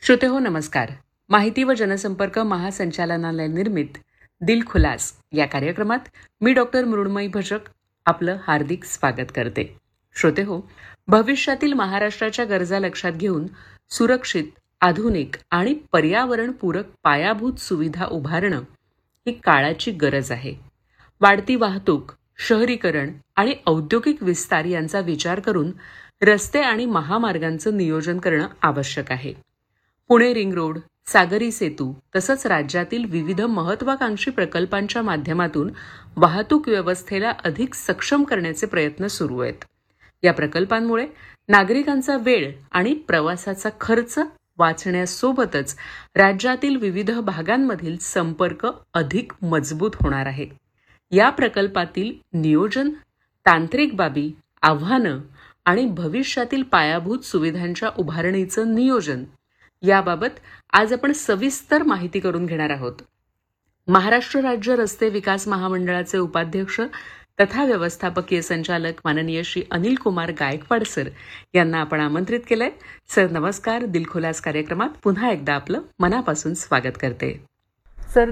श्रोतेहो नमस्कार. माहिती व जनसंपर्क महासंचालनालय निर्मित दिल खुलास या कार्यक्रमात मी डॉक्टर मृण्मयी भजक आपलं हार्दिक स्वागत करते. श्रोतेहो, भविष्यातील महाराष्ट्राच्या गरजा लक्षात घेऊन सुरक्षित, आधुनिक आणि पर्यावरणपूरक पायाभूत सुविधा उभारणं ही काळाची गरज आहे. वाढती वाहतूक, शहरीकरण आणि औद्योगिक विस्तार यांचा विचार करून रस्ते आणि महामार्गांचं नियोजन करणं आवश्यक आहे. पुणे रिंग रोड, सागरी सेतू तसंच राज्यातील विविध महत्वाकांक्षी प्रकल्पांच्या माध्यमातून वाहतूक व्यवस्थेला अधिक सक्षम करण्याचे प्रयत्न सुरू आहेत. या प्रकल्पांमुळे नागरिकांचा वेळ आणि प्रवासाचा खर्च वाचण्यासोबतच राज्यातील विविध भागांमधील संपर्क अधिक मजबूत होणार आहे. या प्रकल्पातील नियोजन, तांत्रिक बाबी, आव्हानं आणि भविष्यातील पायाभूत सुविधांच्या उभारणीचं नियोजन याबाबत आज आपण सविस्तर माहिती करून घेणार आहोत. महाराष्ट्र राज्य रस्ते विकास महामंडळाचे उपाध्यक्ष तथा व्यवस्थापकीय संचालक माननीय श्री अनिल कुमार गायकवाड सर यांना आपण आमंत्रित केलंय. सर नमस्कार. दिलखुलास कार्यक्रमात पुन्हा एकदा आपलं मनापासून स्वागत करते. सर,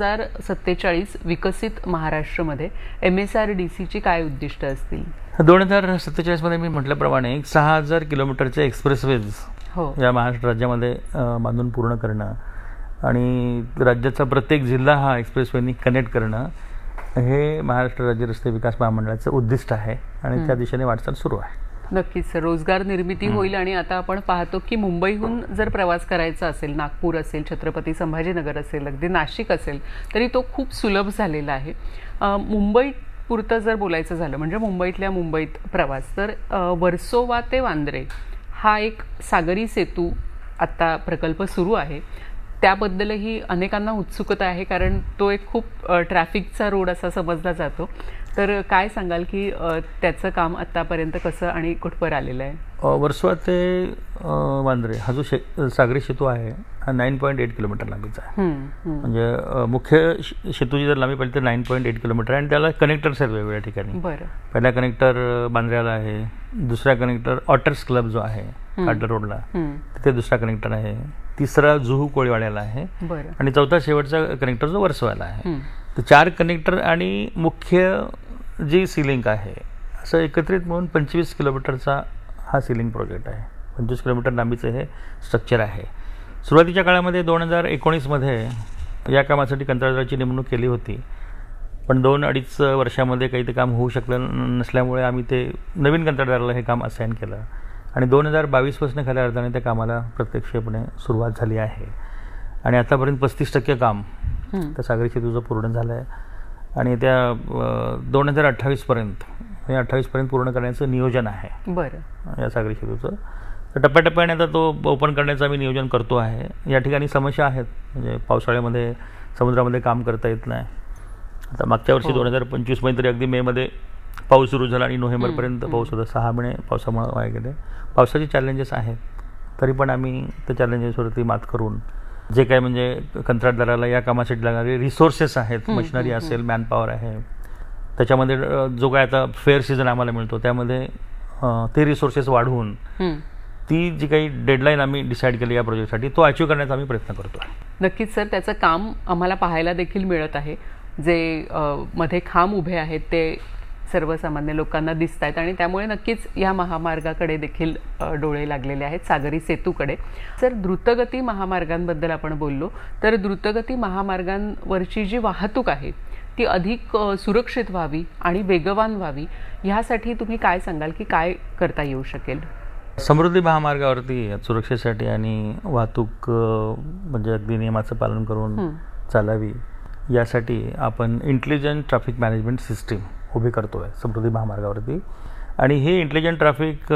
2047 विकसित महाराष्ट्रामध्ये MSRDCची काय उद्दिष्ट असतील? 2047 मध्ये मी म्हटल्याप्रमाणे 6000 किलोमीटरचे एक्सप्रेसवेज या महाराष्ट्र राज्यामध्ये बांधून पूर्ण करणं आणि राज्याचा प्रत्येक जिल्हा हा एक्सप्रेसवेनी कनेक्ट करणं हे महाराष्ट्र राज्य रस्ते विकास महामंडळाचं उद्दिष्ट आहे आणि त्या दिशेने वाटचाल सुरू आहे. नक्कीच सर, रोजगार निर्मिती होईल आणि आता आपण पाहतो की मुंबईहून जर प्रवास करायचा असेल, नागपूर असेल, छत्रपती संभाजीनगर असेल, अगदी नाशिक असेल, तरी तो खूप सुलभ झालेला आहे. मुंबई पुरतं जर बोलायचं झालं म्हणजे मुंबईतल्या मुंबईत प्रवास, तर वर्सोवा ते वांद्रे हा एक सागरी सेतू आत्ता प्रकल्प सुरू आहे. त्याबद्दलही अनेकांना उत्सुकता आहे, कारण तो एक खूप ट्रॅफिकचा रोड असा समजला जातो. तर काय सांगाल की त्याचं काम आत्तापर्यंत कसं आणि कुठपर आलेलं आहे? वर्सोवा ते वांद्रे हा जो सागरी सेतू आहे हा 9.8 किलोमीटर लांबीचा आहे. म्हणजे मुख्य सेतूची जर लांबी पाहिली तर 9.8 किलोमीटर आहे आणि त्याला कनेक्टर्स आहेत वेगवेगळ्या ठिकाणी. पहिला कनेक्टर बांद्र्याला आहे, दुसरा कनेक्टर ऑटर्स क्लब जो आहे काटला रोडला तिथे दुसरा कनेक्टर आहे, तिसरा जुहू कोळीवाड्याला आहे आणि चौथा शेवटचा कनेक्टर जो वर्सोवाला आहे. तर 4 कनेक्टर आणि मुख्य जी सीलिंग आहे असं एकत्रित म्हणून 25 किलोमीटरचा हा सीलिंग प्रोजेक्ट आहे. 25 किलोमीटर लांबीचं हे स्ट्रक्चर आहे. सुरुवातीच्या काळामध्ये 2019 मध्ये या कामासाठी कंत्राटदाराची नेमणूक केली होती, पण 2-2.5 वर्षामध्ये काही ते काम होऊ शकलं नसल्यामुळे आम्ही ते नवीन कंत्राटदाराला हे काम असाइन केलं आणि 2022 पासून खऱ्या अर्थाने त्या कामाला प्रत्यक्षपणे सुरुवात झाली आहे आणि आतापर्यंत 35% काम त्या सागरी सेतूचं पूर्ण झालं आहे आणि त्या 2028 पर्यंत पूर्ण करण्याचं नियोजन आहे या सागरी सेतूचं. तर टप्प्याटप्प्याने आता तो ओपन करण्याचं आम्ही नियोजन करतो आहे. या ठिकाणी समस्या आहेत, म्हणजे पावसाळ्यामध्ये समुद्रामध्ये काम करता येत नाही. आता मागच्या वर्षी 2025 मध्ये तरी अगदी मेमध्ये पाऊस सुरू झाला आणि नोव्हेंबरपर्यंत पाऊस होता. 6 महिने पावसामुळे वाया गेले. पावसाचे चॅलेंजेस आहेत, तरी पण आम्ही त्या चॅलेंजेसवरती मात करून जे काय म्हणजे कंत्राटदाराला या कामासाठी लागणारे रिसोर्सेस आहेत, मशिनरी असेल, मॅनपॉवर आहे, त्याच्यामध्ये जो काय आता फेअर सीझन आम्हाला मिळतो त्यामध्ये ते रिसोर्सेस वाढवून ती जी काही डेडलाईन आम्ही डिसाईड केली या प्रोजेक्टसाठी तो अचीव्ह करण्याचा आम्ही प्रयत्न करतो आहे. नक्कीच सर, त्याचं काम आम्हाला पाहायला देखील मिळत आहे. जे मध्ये खांब उभे आहेत ते सर्वसामान्य लोकांना दिसत आहेत आणि त्यामुळे नक्कीच या महामार्गाकडे देखील डोळे लागलेले आहेत, सागरी सेतूकडे. सर, द्रुतगती महामार्गांबद्दल आपण बोललो, तर द्रुतगती महामार्गांवरची जी वाहतूक आहे ती अधिक सुरक्षित व्हावी आणि वेगवान व्हावी ह्यासाठी तुम्ही काय सांगाल की काय करता येऊ शकेल? समृद्धी महामार्गावरती सुरक्षेसाठी आणि वाहतूक म्हणजे अगदी नियमाचं पालन करून चालावी यासाठी आपण इंटेलिजंट ट्रॅफिक मॅनेजमेंट सिस्टीम उभी करतो आहे समृद्धी महामार्गावरती आणि हे इंटेलिजंट ट्रॅफिक